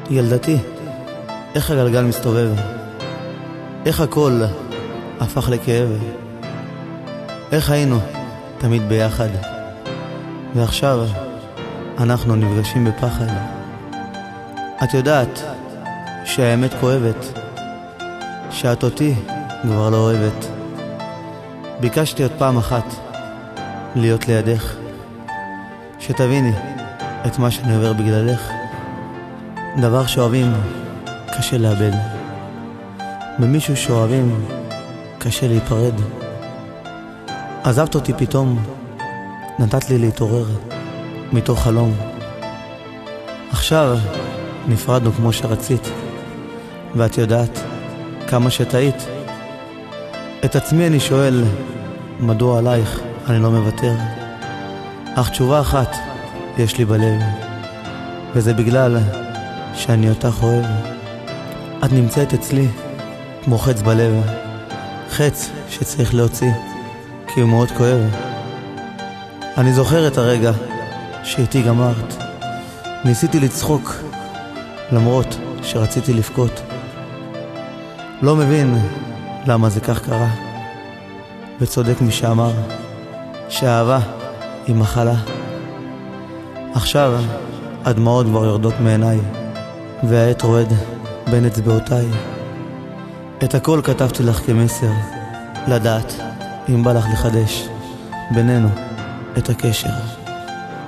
ילדתי, איך הגלגל מסתובב, איך הכל הפך לכאב, איך היינו תמיד ביחד, ועכשיו אנחנו נפגשים בפחד. את יודעת שהאמת כואבת, שאת אותי כבר לא אוהבת. ביקשתי עוד פעם אחת להיות לידך, שתביני את מה שאני עובר בגללך. דבר שאוהבים קשה לאבד, במישהו שאוהבים קשה להיפרד. עזבת אותי פתאום, נתת לי להתעורר מתוך חלום. עכשיו נפרדנו כמו שרצית, ואת יודעת כמה שטעית. את עצמי אני שואל, מדוע עלייך אני לא מוותר? אך תשובה אחת יש לי בלב, וזה בגלל שאני אותך אוהב. את נמצאת אצלי כמו חץ בלב, חץ שצריך להוציא, כי הוא מאוד כואב. אני זוכר את הרגע שאיתי גמרת, ניסיתי לצחוק למרות שרציתי לבכות. לא מבין למה זה כך קרה, וצודק מי שאמר שהאהבה היא מחלה. עכשיו הדמעות כבר יורדות מעיניי, והעת רועד בין אצבעותיי. את הכל כתבתי לך כמסר, לדעת אם בא לך לחדש בינינו את הקשר.